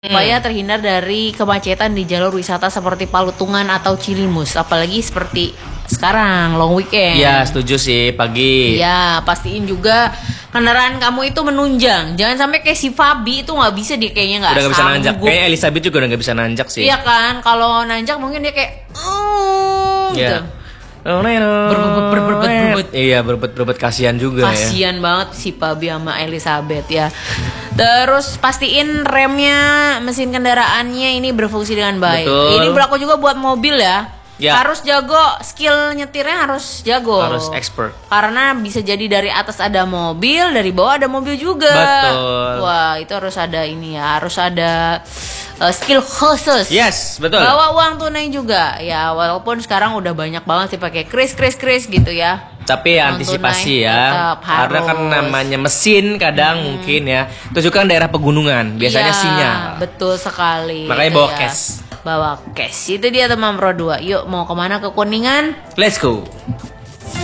supaya terhindar dari kemacetan di jalur wisata seperti Palutungan atau Cilimus, apalagi seperti sekarang long weekend. Iya, setuju sih pagi. Iya, pastiin juga kendaraan kamu itu menunjang. Jangan sampai kayak si Fabi itu nggak bisa, dia kayaknya nggak Udah gak bisa nanjak. sanggup. Kayak Elizabeth juga udah gak bisa nanjak sih. Iya kan, kalau nanjak mungkin dia kayak gitu. Iya. Berbet. Iya, berbet kasihan juga ya. Kasian banget si Fabi sama Elizabeth ya. Terus pastiin remnya, mesin kendaraannya ini berfungsi dengan baik. Betul. Ini berlaku juga buat mobil ya. Ya. Harus jago, skill nyetirnya harus jago. Harus expert. Karena bisa jadi dari atas ada mobil, dari bawah ada mobil juga. Betul. Wah, itu harus ada ini ya, harus ada skill khusus. Yes, betul. Bawa uang tunai juga. Ya, walaupun sekarang udah banyak banget sih pakai kris gitu ya. Tapi ya Uang antisipasi tunai ya. tetap Karena kan harus. namanya mesin kadang mungkin ya. Itu juga kan daerah pegunungan, biasanya Iya, sinyal. betul sekali. Makanya Itu bawa ya. cash. Bawa cash. Itu dia teman Pro 2. Yuk, mau kemana? Ke Kuningan? Let's go.